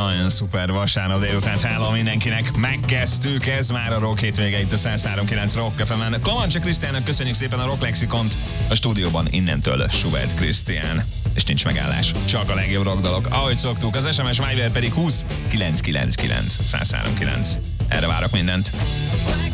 Nagyon szuper vasárnap délután, hála mindenkinek. Megkezdtük, ez már a Rock hétvége itt a 103.9 Rock FM-en. Koloncsa Krisztiánnak köszönjük szépen a Rock Lexikont. A stúdióban innentől Schubert Krisztián. És nincs megállás, csak a legjobb rock dalok. Ahogy szoktuk, az SMS Viber pedig 20 999 103.9. Erre várok mindent.